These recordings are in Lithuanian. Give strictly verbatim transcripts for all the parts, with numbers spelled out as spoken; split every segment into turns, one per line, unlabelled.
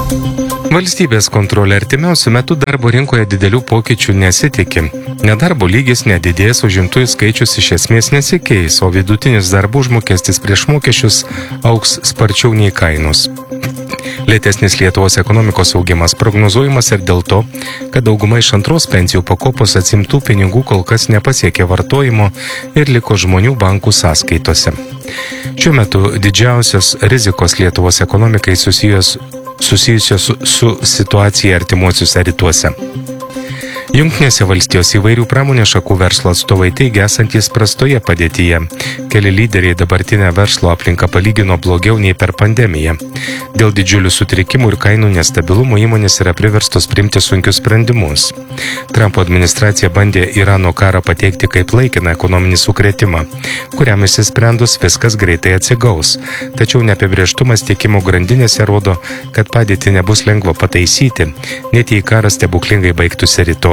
Valstybės kontrolė artimiausių metų darbo rinkoje didelių pokyčių nesitikė. Nedarbo lygis nedidės, užimtųjų skaičius iš esmės nesikeis, o vidutinis darbo užmokestis prieš mokesčius augs sparčiau nei kainos. Lėtesnis Lietuvos ekonomikos augimas prognozuojamas ir dėl to, kad dauguma iš antros pensijų pakopos atsimtų pinigų kol kas nepasiekė vartojimo ir liko žmonių bankų sąskaitose. Šiuo metu didžiausios rizikos Lietuvos ekonomikai susijęs susijusios su, su situacija artimuosiuose rytuose. Jungtinėse valstijos įvairių pramonės šakų verslo atstovai teigia esantys prastoje padėtyje. Keli lyderiai dabartinę verslo aplinką palygino blogiau nei per pandemiją. Dėl didžiulių sutrikimų ir kainų nestabilumo įmonės yra priverstos priimti sunkius sprendimus. Trumpo administracija bandė Irano karą pateikti kaip laikiną ekonominį sukrėtimą, kuriam išsisprendus viskas greitai atsigaus. Tačiau neapibrėžtumas tiekimo grandinėse rodo, kad padėtį nebus lengva pataisyti, net jei karas stebuklingai baigtųsi rytoj.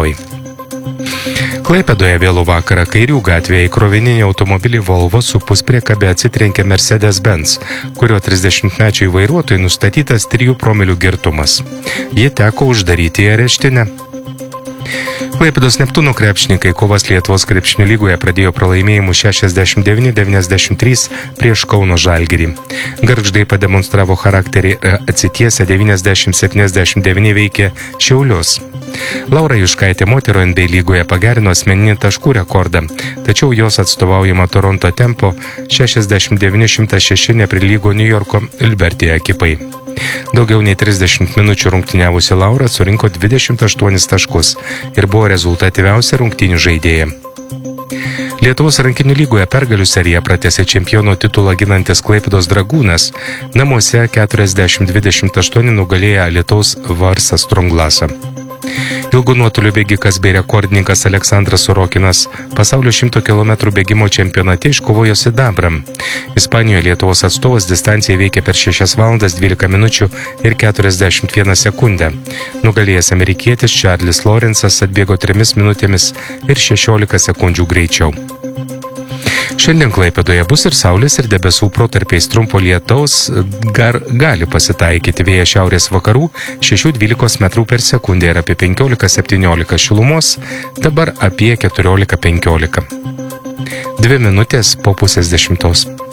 Klaipėdoje vėlų vakarą Kairių gatvėje į krovininį automobilį Volvo su puspriekabe atsitrenkė Mercedes-Benz, kurio trisdešimtmečiui vairuotojui nustatytas trijų promilių girtumas. Jį teko uždaryti į areštinę. Klaipėdos Neptūno krepšininkai kovas Lietuvos krepšinio lygoje pradėjo pralaimėjimu šešiasdešimt devyni devyniasdešimt trys prieš Kauno Žalgirį. Gargždai pademonstravo charakterį atsitiesę devyniasdešimt septyniasdešimt devyni veikė Šiaulius. Laura Juškaitė moterų N B A lygoje pagerino asmeninį taškų rekordą, tačiau jos atstovaujama Toronto Tempo šešiasdešimt devyni šimtas šeši neprilygo New Yorko Liberty ekipai. Daugiau nei trisdešimt minučių rungtyniavusi Laura surinko dvidešimt aštuonis taškus ir buvo rezultatyviausia rungtynių žaidėja. Lietuvos rankinių lygoje pergalių seriją pratęsė čempiono titulą ginantis Klaipėdos Dragūnas, namuose keturiasdešimt dvidešimt aštuoni nugalėjo Alytaus Varsą Stronglasą. Ilgų nuotolių bėgikas bei rekordininkas Aleksandras Sorokinas pasaulio šimto kilometrų bėgimo čempionate iškovojo sidabrą. Ispanijoje Lietuvos atstovas distanciją įveikė per šešias valandas dvylika minučių ir keturiasdešimt vieną sekundę. Nugalėjęs amerikietis Charles Lorenzas atbėgo trimis minutėmis ir šešiolika sekundžių greičiau. Šiandien Klaipėdoje bus ir saulės ir debesų protarpiais trumpo lietaus, gar gali pasitaikyti vėjas šiaurės vakarų šešių dvylikos metrų per sekundę ir apie penkiolika septyniolika šilumos, dabar apie keturiolika penkiolika. Dvi minutės po pusės dešimtos.